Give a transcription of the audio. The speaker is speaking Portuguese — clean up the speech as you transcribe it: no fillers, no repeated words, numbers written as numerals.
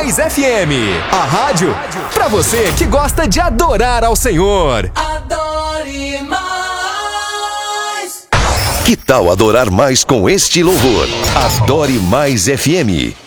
Mais FM, a rádio pra você que gosta de adorar ao Senhor. Adore mais. Que tal adorar mais com este louvor? Adore Mais FM.